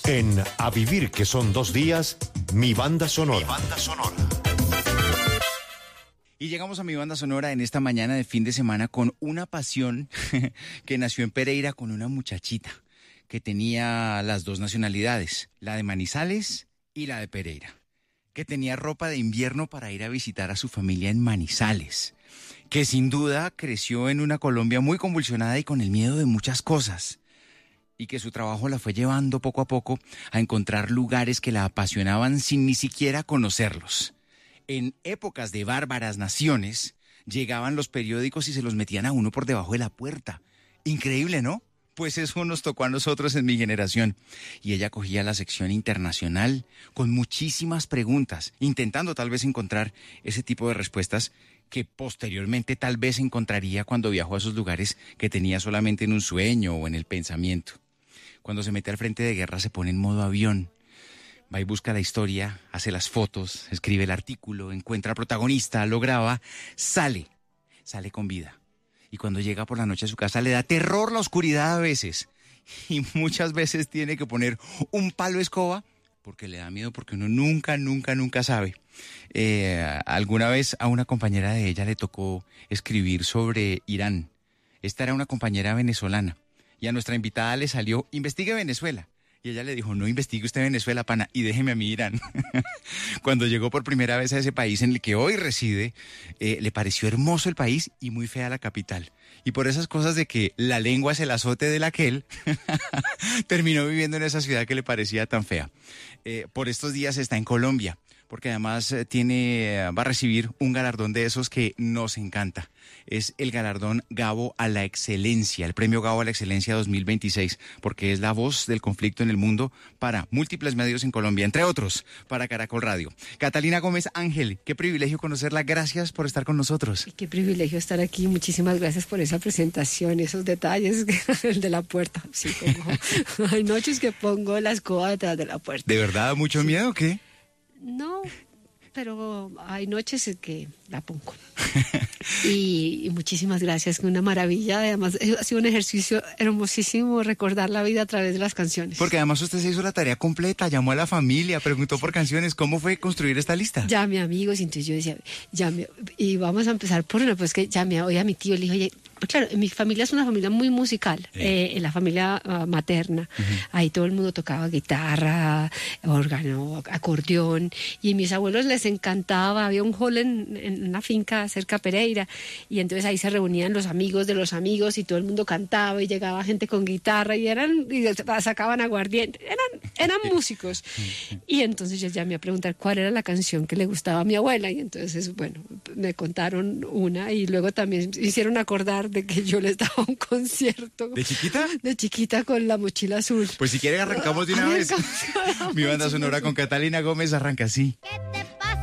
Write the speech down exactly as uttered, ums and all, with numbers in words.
En A Vivir, que son dos días, mi banda sonora. Mi banda sonora. Y llegamos a mi banda sonora en esta mañana de fin de semana con una pasión que nació en Pereira con una muchachita que tenía las dos nacionalidades, la de Manizales y la de Pereira, que tenía ropa de invierno para ir a visitar a su familia en Manizales, que sin duda creció en una Colombia muy convulsionada y con el miedo de muchas cosas, y que su trabajo la fue llevando poco a poco a encontrar lugares que la apasionaban sin ni siquiera conocerlos. En épocas de bárbaras naciones, llegaban los periódicos y se los metían a uno por debajo de la puerta. Increíble, ¿no? Pues eso nos tocó a nosotros en mi generación. Y ella cogía la sección internacional con muchísimas preguntas, intentando tal vez encontrar ese tipo de respuestas que posteriormente tal vez encontraría cuando viajó a esos lugares que tenía solamente en un sueño o en el pensamiento. Cuando se mete al frente de guerra se pone en modo avión. Va y busca la historia, hace las fotos, escribe el artículo, encuentra al protagonista, lo graba, sale, sale con vida. Y cuando llega por la noche a su casa le da terror la oscuridad a veces. Y muchas veces tiene que poner un palo escoba porque le da miedo, porque uno nunca, nunca, nunca sabe. Eh, alguna vez a una compañera de ella le tocó escribir sobre Irán. Esta era una compañera venezolana. Y a nuestra invitada le salió, investigue Venezuela. Y ella le dijo, no investigue usted Venezuela, pana, y déjeme a mí Irán. Cuando llegó por primera vez a ese país en el que hoy reside, eh, le pareció hermoso el país y muy fea la capital. Y por esas cosas de que la lengua es el azote del aquel, terminó viviendo en esa ciudad que le parecía tan fea. Eh, por estos días está en Colombia, porque además eh, tiene, va a recibir un galardón de esos que nos encanta. Es el galardón Gabo a la Excelencia, el premio Gabo a la Excelencia dos mil veintiséis, porque es la voz del conflicto en el mundo para múltiples medios en Colombia, entre otros, para Caracol Radio. Catalina Gómez Ángel, qué privilegio conocerla, gracias por estar con nosotros. Y qué privilegio estar aquí, muchísimas gracias por esa presentación, esos detalles, el de la puerta. Sí, como, hay noches que pongo la escoba detrás de la puerta. ¿De verdad mucho sí. miedo o qué? No, pero hay noches en que la pongo. Y, y muchísimas gracias, una maravilla. Además, ha sido un ejercicio hermosísimo recordar la vida a través de las canciones. Porque además usted se hizo la tarea completa, llamó a la familia, preguntó por canciones. ¿Cómo fue construir esta lista? Llamé a amigos, y entonces yo decía, llame, y vamos a empezar por una, pues que llamé hoy a mi tío, le dije, oye, claro, mi familia es una familia muy musical, sí. eh, la familia uh, materna, uh-huh. Ahí todo el mundo tocaba guitarra, órgano, acordeón, y a mis abuelos les encantaba, había un hall en, en una finca cerca de Pereira, y entonces ahí se reunían los amigos de los amigos y todo el mundo cantaba y llegaba gente con guitarra y eran y sacaban aguardiente, eran, eran músicos. Y entonces yo llamé a preguntar cuál era la canción que le gustaba a mi abuela, y entonces, bueno, me contaron una y luego también hicieron acordar de que yo les daba un concierto. ¿De chiquita? De chiquita con la mochila azul. Pues si quieren arrancamos de una vez. Mi banda sonora con Catalina Gómez arranca así.